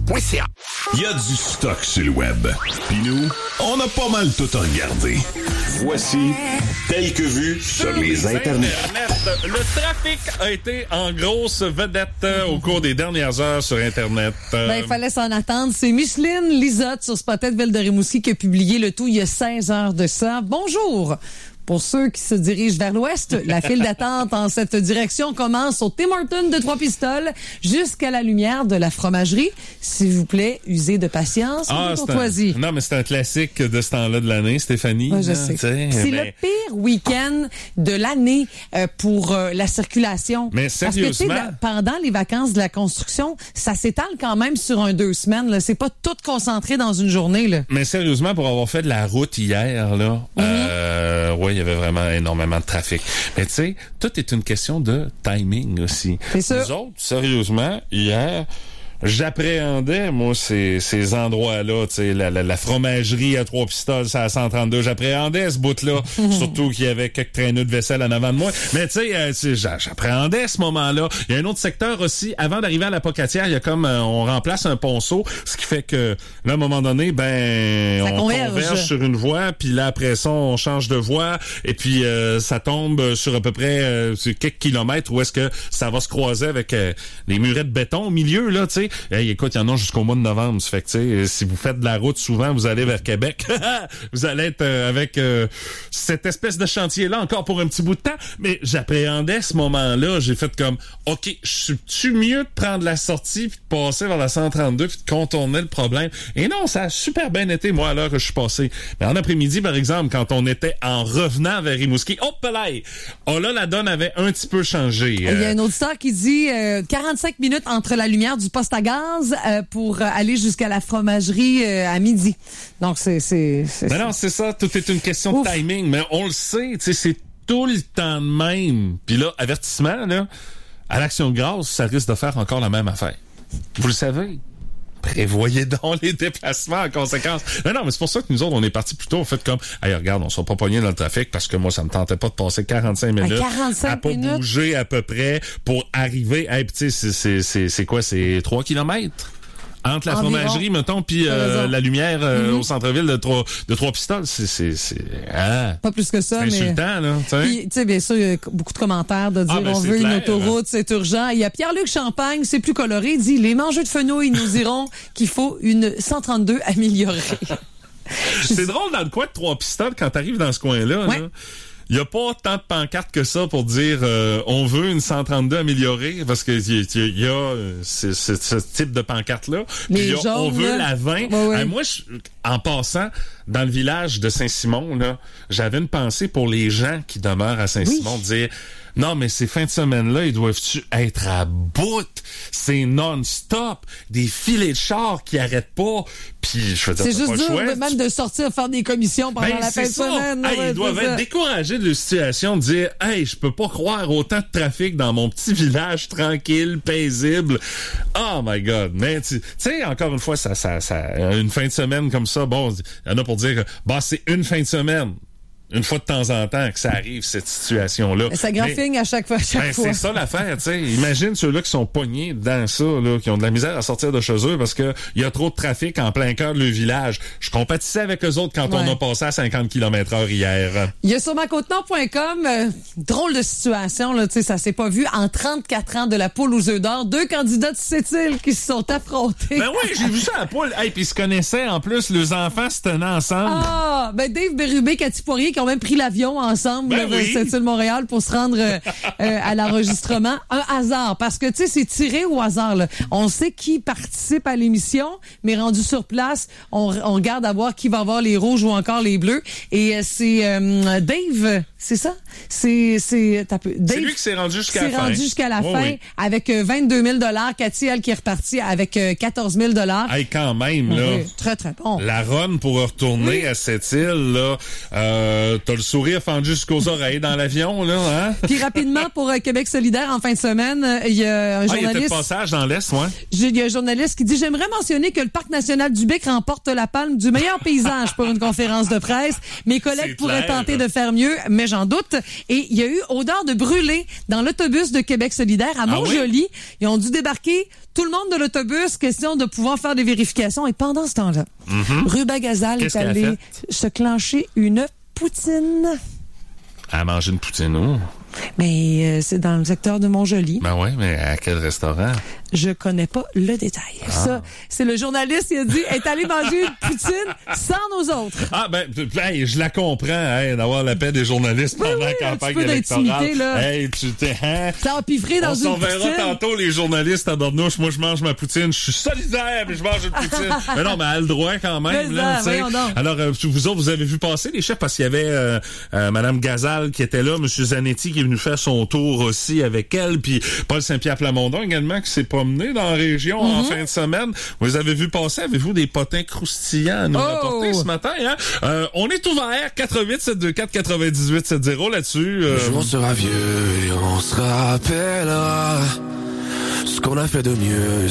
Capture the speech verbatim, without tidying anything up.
point c a. Il y a du stock sur le web. Puis nous, on a pas mal tout à regarder. Voici Tel que vu sur les internets. Internet. Le trafic a été en grosse vedette euh, au cours des dernières heures sur Internet. Euh, Ben, il fallait s'en attendre. C'est Micheline Lisotte sur Spotted Ville de Rimouski qui a publié le tout il y a seize heures de ça. Bonjour! Pour ceux qui se dirigent vers l'ouest, la file d'attente en cette direction commence au Tim Hortons de Trois-Pistoles jusqu'à la lumière de la fromagerie. S'il vous plaît, usez de patience et Ah, de c'est courtoisie. un, non, mais c'est un classique de ce temps-là de l'année, Stéphanie. Ouais, je hein, sais. t'sais, C'est mais- le pire week-end de l'année euh, pour euh, la circulation. Mais Parce que, tu sais, sérieusement? la- pendant les vacances de la construction, ça s'étale quand même sur un deux semaines. Là. C'est pas tout concentré dans une journée. Là. Mais sérieusement, pour avoir fait de la route hier, là, Mhm. euh, ouais, il y avait vraiment énormément de trafic. Mais tu sais, tout est une question de timing aussi. C'est sûr. Nous autres, sérieusement, hier, j'appréhendais, moi, ces, ces endroits-là, tu sais, la, la, la fromagerie à Trois-Pistoles, c'est à cent trente-deux, j'appréhendais ce bout-là, surtout qu'il y avait quelques traîneaux de vaisselle en avant de moi. Mais tu sais, euh, tu sais, j'a- j'appréhendais ce moment-là. Il y a un autre secteur aussi, avant d'arriver à la Pocatière, il y a comme, euh, on remplace un ponceau, ce qui fait que, là, à un moment donné, ben, Ça on converge. converge sur une voie, puis là, après ça, on change de voie, et puis euh, ça tombe sur à peu près euh, sur quelques kilomètres où est-ce que ça va se croiser avec euh, les murets de béton au milieu, là, tu sais. Hey, écoute, il y en a jusqu'au mois de novembre, ça fait que, tu sais, si vous faites de la route souvent, vous allez vers Québec, vous allez être euh, avec euh, cette espèce de chantier-là encore pour un petit bout de temps, mais j'appréhendais ce moment-là, j'ai fait comme, OK, je suis-tu mieux de prendre la sortie puis de passer vers la cent trente-deux puis de contourner le problème? Et non, ça a super bien été, moi, à l'heure que je suis passé. Mais en après-midi, par exemple, quand on était en revenant vers Rimouski, hop là, oh là, la donne avait un petit peu changé. Il y a Euh, un auditeur qui dit euh, quarante-cinq minutes entre la lumière du poste à gaz euh, pour euh, aller jusqu'à la fromagerie euh, à midi. Donc, c'est... c'est, c'est Mais non, c'est ça, tout est une question Ouf. de timing, mais on le sait, tu sais, c'est tout le temps de même. Puis là, avertissement, là, à l'Action de grâce, ça risque de faire encore la même affaire. Vous le savez. Prévoyez donc les déplacements en conséquence. Mais non, mais c'est pour ça que nous autres, on est partis plus tôt. On fait comme, hey, regarde, on sera pas pognés dans le trafic parce que moi, ça me tentait pas de passer quarante-cinq minutes quarante-cinq à pas minutes? bouger à peu près pour arriver. Hey, tu sais, c'est, c'est, c'est, c'est quoi? C'est trois kilomètres? Entre la Environ. fromagerie, mettons, puis T'as euh, raison. la lumière euh, Mhm. au centre-ville de Trois, de Trois-Pistoles, c'est, c'est, c'est, ah, Pas plus que ça, c'est mais... insultant, là, tu sais. Puis, tu sais, bien sûr, il y a beaucoup de commentaires de dire Ah, ben, on c'est veut une clair. autoroute, c'est urgent. Il y a Pierre-Luc Champagne, c'est plus coloré, il dit les mangeux de fenouil nous diront qu'il faut une cent trente-deux améliorée. C'est drôle dans le coin de Trois-Pistoles, quand t'arrives dans ce coin-là, Ouais. là. Il y a pas tant de pancartes que ça pour dire euh, on veut une cent trente-deux améliorée parce que il y, y, y a euh, ce, ce, ce type de pancarte-là. Puis Les il y a, jaunes, on veut là. la vingt. Ouais, ouais. Euh, moi, je, en passant dans le village de Saint-Simon, là, j'avais une pensée pour les gens qui demeurent à Saint-Simon, Oui. de dire non, mais ces fins de semaine-là, ils doivent-tu être à bout? C'est non-stop. Des filets de chars qui arrêtent pas. Puis, je veux dire, C'est t'as juste pas le dur choix. de- même de sortir faire des commissions pendant Ben, la fin c'est de ça. semaine. Hey, ouais, ils doivent c'est être ça. découragés de la situation de dire « Hey, je peux pas croire autant de trafic dans mon petit village tranquille, paisible. » Oh my God. Mais tu tu sais, encore une fois, ça, ça, ça, une fin de semaine comme ça, bon, il y en a pour dire « Bah, c'est une fin de semaine. » Une fois de temps en temps que ça arrive, cette situation-là. Mais ça graphigne à chaque fois. À chaque Ben, fois. c'est ça l'affaire, tu sais. Imagine ceux-là qui sont pognés dans ça, là, qui ont de la misère à sortir de chez eux parce que il y a trop de trafic en plein cœur de le village. Je compatissais avec eux autres quand Ouais. on a passé à cinquante kilomètres heure hier. Il y a sur ma côte nord point com, euh, drôle de situation, là, tu sais, ça s'est pas vu. En trente-quatre ans de la poule aux œufs d'or, deux candidats de Sept-Îles qui se sont affrontés. Ben oui, j'ai vu ça à la poule. Hey, puis ils se connaissaient en plus, les enfants se tenaient ensemble. Ah, ben Dave Bérubé, Cathy Poirier, qui ont même pris l'avion ensemble Ben là, vers oui. Sept-Îles-Montréal pour se rendre euh, euh, à l'enregistrement. Un hasard, parce que tu sais, c'est tiré au hasard. Là. On sait qui participe à l'émission, mais rendu sur place, on, on regarde à voir qui va avoir les rouges ou encore les bleus. Et euh, c'est euh, Dave, c'est ça? C'est c'est t'as peu- Dave, C'est lui qui s'est rendu jusqu'à la s'est fin. rendu jusqu'à la Oui, fin oui. avec euh, vingt-deux mille dollars. Cathy, elle, qui est repartie avec euh, quatorze mille dollars. Hey, quand même, là. Très, très bon. La run pour retourner Oui. à cette île, là, euh, t'as, t'as le sourire fendu jusqu'aux oreilles dans l'avion, là, hein? Puis rapidement, pour euh, Québec solidaire, en fin de semaine, il y a un journaliste... Ah, il y a peut-être passage dans l'Est, ouais. Il y a un journaliste qui dit « J'aimerais mentionner que le Parc national du Bic remporte la palme du meilleur paysage pour une conférence de presse. Mes collègues pourraient tenter de faire mieux, mais j'en doute. » Et il y a eu odeur de brûlé dans l'autobus de Québec solidaire à Montjoly. Ah oui? Ils ont dû débarquer tout le monde de l'autobus, question de pouvoir faire des vérifications. Et pendant ce temps-là, mm-hmm. Ruba Gazal est allé se clencher une poutine. À manger une poutine, où? Mais euh, c'est dans le secteur de Montjoly. Ben oui, mais à quel restaurant? Je connais pas le détail. Ah. Ça, c'est le journaliste qui a dit est allé manger une poutine sans nos autres. Ah ben, hey, je la comprends, hey, d'avoir la paix des journalistes pendant oui, oui, la campagne électorale. Là. Hey, tu t'es hein? T'as empiffré dans On une poutine. On s'en verra tantôt les journalistes à Bordeaux. Moi, je mange ma poutine. Je suis solidaire, mais je mange une poutine. Mais non, mais elle a le droit quand même. Là, ça, alors, euh, vous autres, vous avez vu passer les chefs parce qu'il y avait euh, euh, Madame Gazal qui était là, Monsieur Zanetti qui est venu faire son tour aussi avec elle, puis Paul Saint-Pierre Plamondon également qui s'est promené dans la région mm-hmm. en fin de semaine. Vous avez vu passer, avez-vous des potins croustillants à nous oh! rapporter ce matin? Hein? Euh, on est ouvert, quatre huit sept deux quatre neuf huit sept zéro là-dessus. Euh... Le jour sera vieux et on se rappellera ce qu'on a fait de mieux.